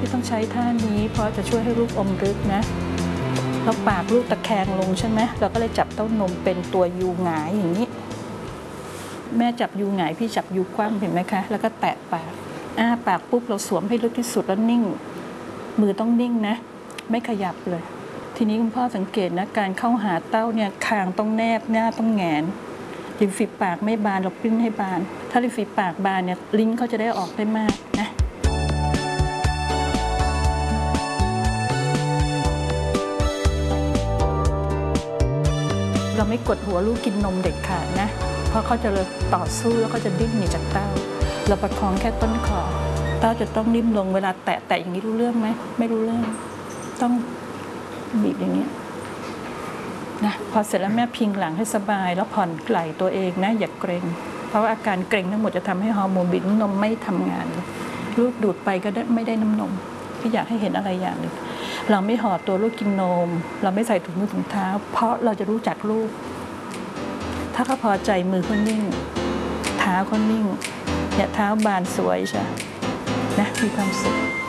พี่ต้องใช้ท่านี้เพราะจะช่วยให้ลูกอมลึกนะแล้วปากลูกตะแคงลงใช่ไหมเราก็เลยจับเต้านมเป็นตัวยูหงายอย่างนี้แม่จับยูหงายพี่จับยูคว่ำเห็นไหมคะแล้วก็แตะปากอ้าปากปุ๊บเราสวมให้ลึกที่สุดแล้วนิ่งมือต้องนิ่งนะไม่ขยับเลยทีนี้คุณพ่อสังเกตนะการเข้าหาเต้าเนี่ยคางต้องแนบหน้าต้องแหงนริมฝีปากไม่บานเราปริ้นให้บานถ้าริมฝีปากบานเนี่ยลิ้นเขาจะได้ออกได้มากนะเราไม่กดหัวลูกกินนมเด็ดขาดนะเพราะเขาจะต่อสู้แล้วก็จะดิ้นหนีจากเต้าเราประคองแค่ต้นคอเต้าจะต้องนิ่มลงเวลาแตะอย่างนี้รู้เรื่องไหมไม่รู้เรื่องต้องบีบอย่างนี้นะพอเสร็จแล้วแม่พิงหลังให้สบายแล้วผ่อนไหล่ตัวเองนะอย่าเกรงเพราะว่าอาการเกรงทั้งหมดจะทำให้ฮอร์โมนบีบน้ำนมไม่ทำงานลูกดูดไปก็ไม่ได้น้ำนมพี่อยากให้เห็นอะไรอย่างหนึ่งเราไม่ห่อตัวลูกกินนมเราไม่ใส่ถุงมือถุงเท้าเพราะเราจะรู้จักลูกถ้าเขาพอใจมือเขานิ่งเท้าเขานิ่งเนี่ยเท้าบานสวยใช่นะมีความสุข